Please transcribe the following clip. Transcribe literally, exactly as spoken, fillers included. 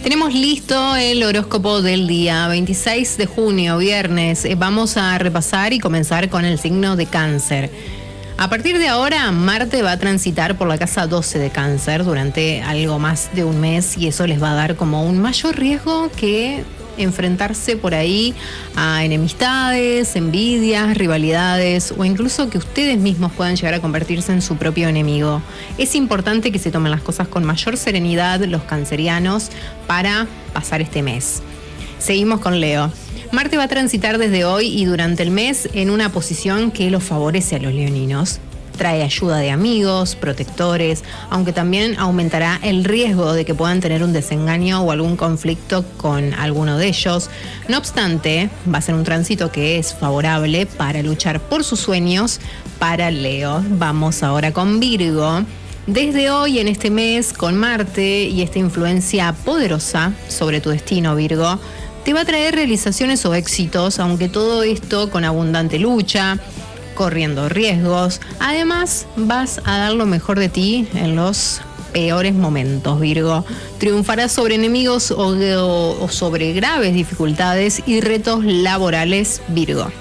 Tenemos listo el horóscopo del día veintiséis de junio, viernes. Vamos a repasar y comenzar con el signo de Cáncer. A partir de ahora, Marte va a transitar por la casa doce de Cáncer durante algo más de un mes y eso les va a dar como un mayor riesgo que enfrentarse por ahí a enemistades, envidias, rivalidades o incluso que ustedes mismos puedan llegar a convertirse en su propio enemigo. Es importante que se tomen las cosas con mayor serenidad los cancerianos para pasar este mes. Seguimos con Leo. Marte va a transitar desde hoy y durante el mes en una posición que los favorece a los leoninos. Trae ayuda de amigos, protectores, aunque también aumentará el riesgo de que puedan tener un desengaño o algún conflicto con alguno de ellos. No obstante, va a ser un tránsito que es favorable para luchar por sus sueños para Leo. Vamos ahora con Virgo. Desde hoy en este mes, con Marte y esta influencia poderosa sobre tu destino, Virgo, te va a traer realizaciones o éxitos, aunque todo esto con abundante lucha, corriendo riesgos. Además, vas a dar lo mejor de ti en los peores momentos, Virgo. Triunfarás sobre enemigos o, o, o sobre graves dificultades y retos laborales, Virgo.